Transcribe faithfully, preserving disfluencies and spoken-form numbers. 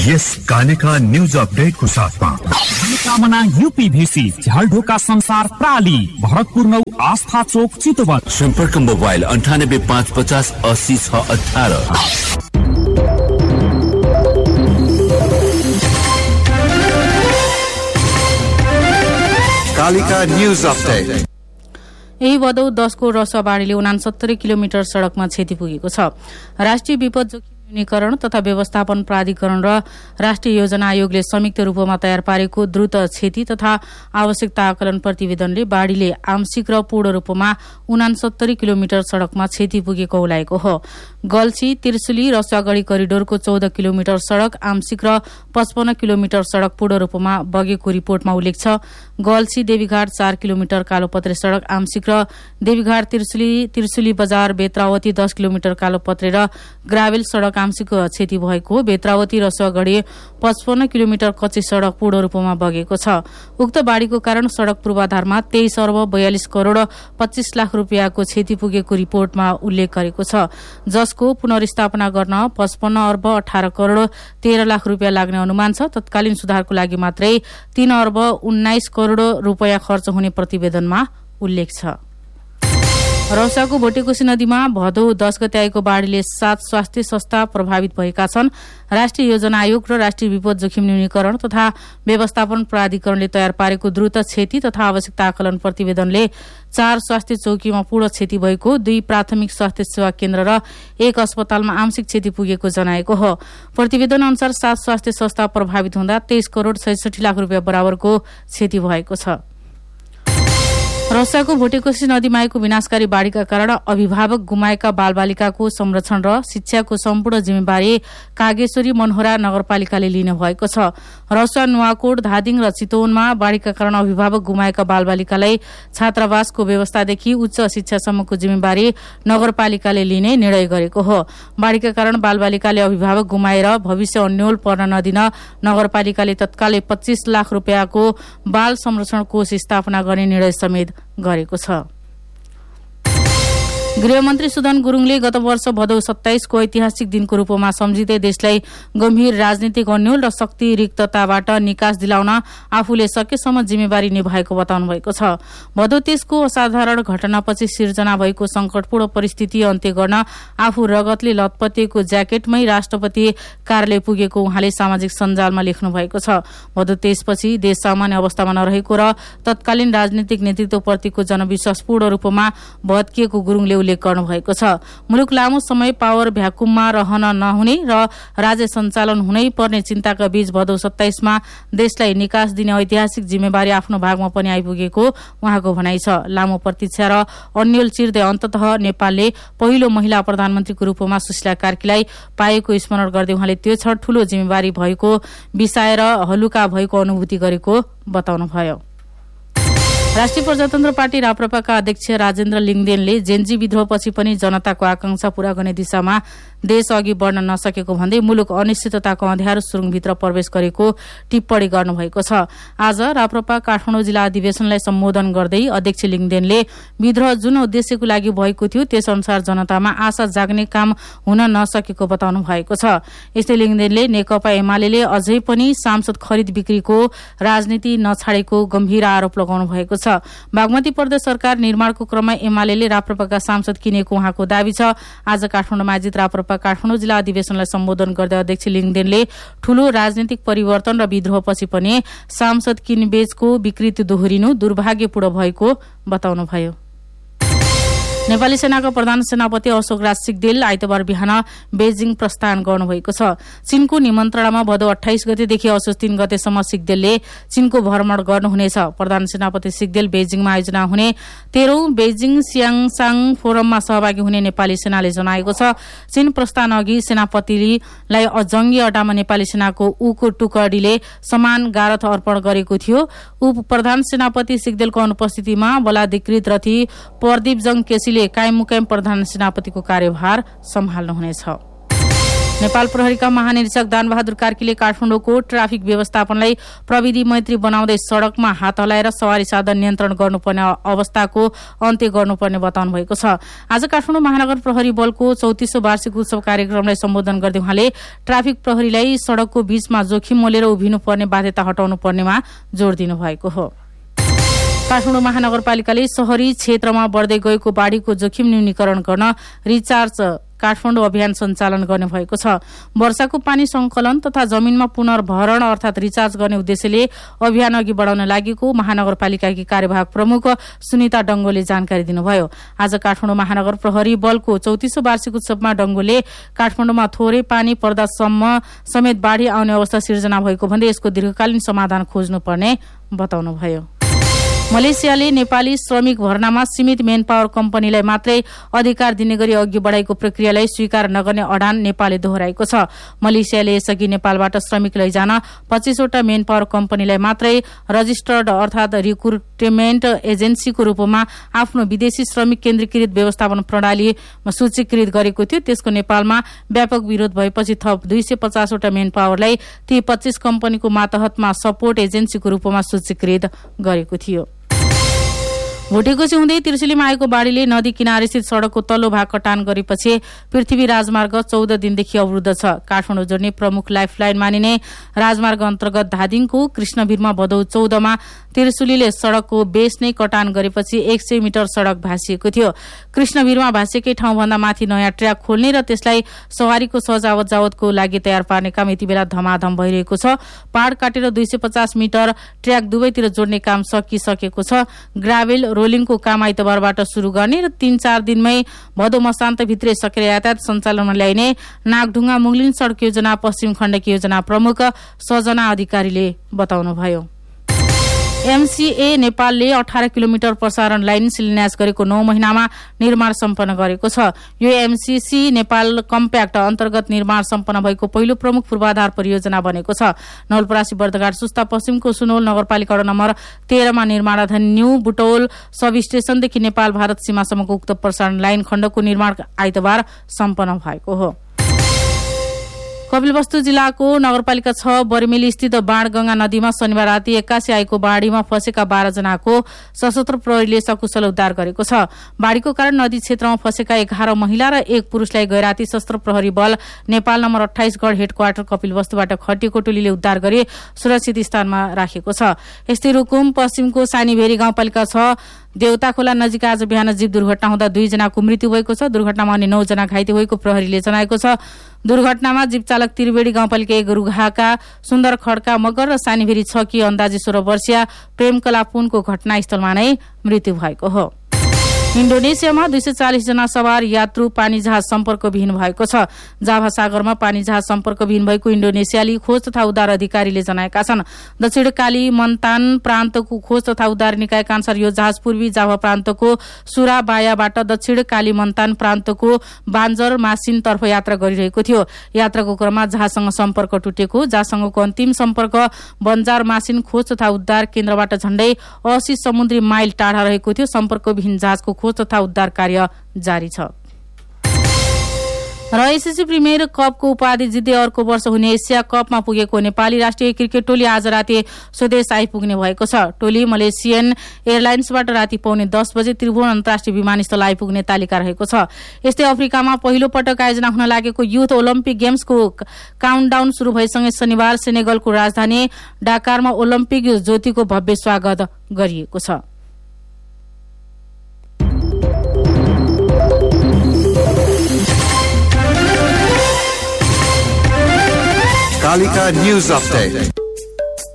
यस Kaleka news अपडेटको साथमा कामना यूपीभीसी झ्यालढोका संसार प्राली भरतपुर नौ आस्था चोक चितवन। सम्पर्क मोबाइल अन्ठानब्बे पाँच पचास अस्सी छ अठारह। Kalika news update. यही भदौ दसको रसबाढीले उनासत्तरी किलोमिटर सड़कमा क्षति पुगेको छ। राष्ट्रिय विपद जोखिम न्यूनीकरण तथा व्यवस्थापन प्राधिकरण र राष्ट्रिय योजना आयोगले संयुक्त रूपमा तयार पारेको द्रुत क्षति तथा आवश्यकता आकलन प्रतिवेदनले बाढ़ीले आंशिक र पूर्ण रूपमा उनासत्तरी किलोमिटर सड़कमा क्षति पुगेको औलाएको हो। गल्छी त्रिशुली रसुवागढी करिडोरको चौध किलोमिटर सड़क आंशिक र पचपन्न किलोमिटर सड़क पूर्ण रूपमा बगेको रिपोर्टमा उल्लेख छ। गल्छी देवीघाट चार किलोमिटर कालोपत्रे सड़क आंशिक र देवीघाट त्रिशुली त्रिशुली बजार बेत्रावती दस किलोमिटर कालोपत्रे र ग्राभेल सड़क आंशिक क्षति भएको। बेत्रावती रसुवागढी पचपन्न किलोमिटर कच्ची सड़क पूर्ण रूपमा बगेको छ। उक्त बाढ़ीको कारण सड़क पूर्वाधारमा तेइस अर्ब बयालिस करोड़ पच्चीस लाख रूपियाँको क्षति पुगेको रिपोर्टमा उल्लेख गरेको छ, जसको पुनर्स्थापना गर्न पचपन्न अर्ब अठार करोड़ तेह्र लाख रूपियाँ लाग्ने अनुमान छ। तत्कालीन सुधारको लागि मात्रै तीन अर्ब उन्नाइस करोड़ रूपियाँ खर्च हुने प्रतिवेदनमा उल्लेख छ। रौसाको भोटेकोशी नदीमा भदौ दस गते आएको बाढ़ीले सात स्वास्थ्य संस्था प्रभावित भएका छन्। राष्ट्रिय योजना आयोग र राष्ट्रिय विपद जोखिम न्यूनीकरण तथा व्यवस्थापन प्राधिकरणले तयार पारेको द्रुत क्षति तथा आवश्यकता आकलन प्रतिवेदनले चार स्वास्थ्य चौकीमा पूर्ण क्षति भएको, दुई प्राथमिक स्वास्थ्य सेवा केन्द्र र एक अस्पतालमा आंशिक क्षति पुगेको जनाएको हो। प्रतिवेदन अनुसार सात स्वास्थ्य संस्था प्रभावित हुँदा तेइस करोड़ छैसठी लाख रूपियाँ बराबरको क्षति भएको छ। रौसाको भोटेकोशी नदीमा आएको विनाशकारी बाढ़ीका कारण अभिभावक गुमाएका बालबालिकाको संरक्षण र शिक्षाको सम्पूर्ण जिम्मेवारी कागेश्वरी मनोहरा नगरपालिकाले लिने भएको छ। रौसा नुवाकोट धादिङ र चितवनमा बाढ़ीका कारण अभिभावक गुमाएका बालबालिकालाई छात्रावासको व्यवस्थादेखि उच्च शिक्षासम्मको जिम्मेवारी नगरपालिकाले लिने निर्णय गरेको हो। बाढ़ीका कारण बालबालिकाले अभिभावक गुमाएर भविष्य अन्यल पर्न नदिन नगरपालिकाले तत्कालै पच्चीस लाख रूपियाँको बाल संरक्षण कोष स्थापना गर्ने निर्णय समेत गरेको छ। गृहमन्त्री सुदन गुरूङले गत वर्ष भदौ सत्ताइसको ऐतिहासिक दिनको रूपमा सम्झिँदै देशलाई गम्भीर राजनीतिक अन्यल र शक्ति रिक्तताबाट निकास दिलाउन आफूले सकेसम्म जिम्मेवारी निभाएको बताउनु भएको छ। भदौ तेइसको असाधारण घटनापछि सिर्जना भएको संकटपूर्ण परिस्थिति अन्त्य गर्न आफू रगतले लतपतिएको ज्याकेटमै राष्ट्रपति कार्यालय पुगेको उहाँले सामाजिक सञ्जालमा लेख्नु भएको छ। भदौ तेइसपछि देश सामान्य अवस्थामा नरहेको र तत्कालीन राजनीतिक नेतृत्वप्रतिको जनविश्वास पूर्ण रूपमा भत्किएको गुरूङले उल्लेख गर्नु भएको छ। मुलुक लामो समय पावर भ्याकुममा रहन नहुने र राज्य सञ्चालन हुनै पर्ने चिन्ताका बीच भदौ सत्ताइसमा देशलाई निकास दिने ऐतिहासिक जिम्मेवारी आफ्नो भागमा पनि आइपुगेको उहाँको भनाइ छ। लामो प्रतीक्षा र अन्यल चिर्दै अन्ततः नेपालले पहिलो महिला प्रधानमन्त्रीको रूपमा सुशीला कार्कीलाई पाएको स्मरण गर्दै उहाँले त्यो क्षण ठूलो जिम्मेवारी भएको बिसाएर हलुका भएको अनुभूति गरेको बताउनुभयो। राष्ट्रिय प्रजातन्त्र पार्टी राप्रपाका अध्यक्ष राजेन्द्र लिङदेनले जेन्जी विद्रोहपछि पनि जनताको आकांक्षा पूरा गर्ने दिशामा देश अघि बढ़न नसकेको भन्दै मुलुक अनिश्चितताको अँध्यारो सुरुङभित्र प्रवेश गरेको टिप्पणी गर्नुभएको छ। आज राप्रपा काठमाडौँ जिल्ला अधिवेशनलाई सम्बोधन गर्दै अध्यक्ष लिङदेनले विद्रोह जुन उद्देश्यको लागि भएको थियो त्यस अनुसार जनतामा आशा जाग्ने काम हुन नसकेको बताउनु भएको छ। यस्तै लिङदेनले नेकपा एमाले अझै पनि सांसद खरिद बिक्रीको राजनीति नछाडेको गम्भीर आरोप लगाउनु भएको छ। बागमती प्रदेश सरकार निर्माणको क्रममा एमाले राप्रपाका सांसद किनेको उहाँको दावी छ। आज काठमाडौँमा आयोजित राप्रपा काठमाडौँ जिल्ला अधिवेशनलाई सम्बोधन गर्दै अध्यक्ष लिङदेनले ठूलो राजनीतिक परिवर्तन र विद्रोहपछि पनि सांसद किनबेचको विकृति दोहोरिनु दुर्भाग्यपूर्ण भएको बताउनुभयो। नेपाली सेनाका प्रधान सेनापति अशोक राज सिग्देल आइतबार बिहान बेजिङ प्रस्थान गर्नुभएको छ। चीनको निमन्त्रणामा भदौ अठाइस गतेदेखि असोज तीन गतेसम्म सिग्देलले चीनको भ्रमण गर्नुहुनेछ। प्रधान सेनापति सिग्देल बेजिङमा आयोजना हुने तेह्रौं बेजिङ सियाङसाङ फोरममा सहभागी हुने नेपाली सेनाले जनाएको छ। चीन प्रस्थान अघि सेनापतिलाई जंगी अड्डामा नेपाली सेनाको उको टुकडीले सम्मान गारथ अर्पण गरेको थियो। उप प्रधान सेनापति सिग्देलको अनुपस्थितिमा बलाधिकृत रथी प्रदीप जङ केसीले कायम मुकायम प्रधान सेनापतिको कार्यभार सम्हाल्नुहुनेछ। नेपाल प्रहरीका महानिरीक्षक दानबहादुर कार्कीले काठमाडौँको ट्राफिक व्यवस्थापनलाई प्रविधि मैत्री बनाउँदै सड़कमा हात हलाएर सवारी साधन नियन्त्रण गर्नुपर्ने अवस्थाको अन्त्य गर्नुपर्ने बताउनु भएको छ। आज काठमाडौँ महानगर प्रहरी बलको चौतीसौं वार्षिक उत्सव कार्यक्रमलाई सम्बोधन गर्दै उहाँले ट्राफिक प्रहरीलाई सड़कको बीचमा जोखिम मोलेर उभिनु पर्ने बाध्यता हटाउनु पर्नेमा जोड़ दिनु भएको हो। काठमाडौँ महानगरपालिकाले शहरी क्षेत्रमा बढ्दै गएको बाढ़ीको जोखिम न्यूनीकरण गर्न रिचार्ज काठमाडौँ अभियान सञ्चालन गर्ने भएको छ। वर्षाको पानी संकलन तथा जमिनमा पुनर्भरण अर्थात रिचार्ज गर्ने उद्देश्यले अभियान अघि बढाउन लागेको महानगरपालिकाकी कार्यवाहक प्रमुख सुनिता डंगोले जानकारी दिनुभयो। आज काठमाडौँ महानगर प्रहरी बलको चौतीसौं वार्षिक उत्सवमा डंगोले काठमाडौँमा थोरै पानी पर्दासम्म समेत बाढ़ी आउने अवस्था सिर्जना भएको भन्दै यसको दीर्घकालीन समाधान खोज्नुपर्ने बताउनुभयो। मलेसियाले नेपाली श्रमिक भर्नामा सीमित मेन पावर कम्पनीलाई मात्रै अधिकार दिने गरी अघि बढ़ाएको प्रक्रियालाई स्वीकार नगर्ने अडान नेपालले दोहोर्याएको छ। मलेसियाले यसअघि नेपालबाट श्रमिक लैजान पच्चीसवटा मेन पावर कम्पनीलाई मात्रै रजिस्टर्ड अर्थात रिक्रुटमेन्ट एजेन्सीको रूपमा आफ्नो विदेशी श्रमिक केन्द्रीकृत व्यवस्थापन प्रणालीमा सूचीकृत गरेको थियो। त्यसको नेपालमा व्यापक विरोध भएपछि थप दुई सय पचासवटा मेन पावरलाई ती पच्चीस कम्पनीको मातहतमा सपोर्ट एजेन्सीको रूपमा सूचीकृत गरेको थियो। भोटेकोशी हुँदै त्रिशुलीमा आएको बाढ़ीले नदी किनारे स्थित सड़कको तल्लो भाग कटान गरेपछि पृथ्वी राजमार्ग चौध दिनदेखि अवरुद्ध छ। काठमाडौँ जोड्ने प्रमुख लाइफलाइन मानिने राजमार्ग अन्तर्गत धादिङको कृष्णवीरमा भदौ चौधमा त्रिशुलीले सड़कको बेस नै कटान गरेपछि एक सय मिटर सड़क भाँसिएको थियो। कृष्णवीरमा भाँसिएकै ठाउँभन्दा माथि नयाँ ट्र्याक खोल्ने र त्यसलाई सवारीको सहज आवत जावतको लागि तयार पार्ने काम यति बेला धमाधम भइरहेको छ। पहाड़ काटेर दुई सय पचास मिटर ट्र्याक दुवैतिर जोड्ने काम सकिसकेको छ। ग्राभेल रोलिङको काम आइतबारबाट शुरू गर्ने र तीन चार दिनमै भदौ मसान्त भित्रै सकेर यातायात सञ्चालनमा ल्याइने नागढुङ्गा मुङलिन सड़क योजना पश्चिम खण्डकी योजना प्रमुख सजना अधिकारीले बताउनुभयो। एमसीए नेपालले अठार किलोमिटर प्रसारण लाइन शिलान्यास गरेको नौ महिनामा निर्माण सम्पन्न गरेको छ। यो एमसीसी नेपाल कम्प्याक्ट अन्तर्गत निर्माण सम्पन्न भएको पहिलो प्रमुख पूर्वाधार परियोजना बनेको छ। नवलपरासी बर्दघाट सुस्ता पश्चिमको सुनौल नगरपालिका वडा नम्बर तेह्रमा निर्माणाधीन न्यू बुटौल सब स्टेशनदेखि नेपाल भारत सीमासम्मको उक्त प्रसारण लाइन खण्डको निर्माण आइतबार सम्पन्न भएको हो। कपिलवस्तु जिल्लाको नगरपालिका छ बर्मेली स्थित बाणगंगा नदीमा शनिबार राति एक्कासी आएको बाढ़ीमा फँसेका बाह्र जनाको सशस्त्र प्रहरीले सकुशल उद्धार गरेको छ। बाढ़ीको कारण नदी क्षेत्रमा फँसेका एघार महिला र एक पुरूषलाई गैराती सशस्त्र प्रहरी बल नेपाल नम्बर अठाइस गढ़ हेडक्वार्टर कपिलवस्तुबाट खटिएको टोलीले उद्धार गरी सुरक्षित स्थानमा राखेको छ। यस्तै रुकुम पश्चिमको सानीभेरी गाउँपालिका छ देउता खोला नजिक आज बिहान जीव दुर्घटना हुँदा दुईजनाको मृत्यु भएको छ। दुर्घटनामा अन्य नौजना घाइते भएको प्रहरीले जनाएको छ। दुर्घटनामा जीव चालक त्रिवेणी गाउँपालिका एक रुघाका सुन्दर खड्का मगर र सानीभेरी छ कि अन्दाजी सोह्र वर्षीय प्रेमकला पुनको घटनास्थलमा नै मृत्यु भएको हो। इन्डोनेसियामा दुई सय चालिस जना सवार यात्रु पानी जहाज सम्पर्कविहीन भएको छ। जाभा सागरमा पानी जहाज सम्पर्कविहीन भएको इन्डोनेसियाली खोज तथा उद्धार अधिकारीले जनाएका छन्। दक्षिण कालीमन्तान प्रान्तको खोज तथा उद्धार निकायका अनुसार यो जहाज पूर्वी जाभा प्रान्तको सुराबायाबाट दक्षिण कालीमन्तान प्रान्तको बान्जर मासिनतर्फ यात्रा गरिरहेको थियो। यात्राको क्रममा जहाजसँग सम्पर्क टुटेको। जहाजसँगको अन्तिम सम्पर्क बन्जार मासिन खोज तथा उद्धार केन्द्रबाट झण्डै अस्सी समुद्री माइल टाढा रहेको थियो। सम्पर्कविहीन जहाजको खोज तथा उद्धार कार्य जारी छ। र एसएससी प्रिमियर कपको उपाधि जित्दै अर्को वर्ष हुने एसिया कपमा पुगेको नेपाली राष्ट्रिय क्रिकेट टोली आज राति स्वदेश आइपुग्ने भएको छ। टोली मलेसियन एयरलाइन्सबाट राति पौने दस बजे त्रिभुवन अन्तर्राष्ट्रिय विमानस्थल आइपुग्ने तालिका रहेको छ। यस्तै अफ्रिकामा पहिलो पटक आयोजना हुन लागेको युथ ओलम्पिक गेम्सको काउन्टडाउन शुरू भएसँगै शनिबार सेनेगलको राजधानी डाकारमा ओलम्पिक ज्योतिको भव्य स्वागत गरिएको छ। Kalika News Update.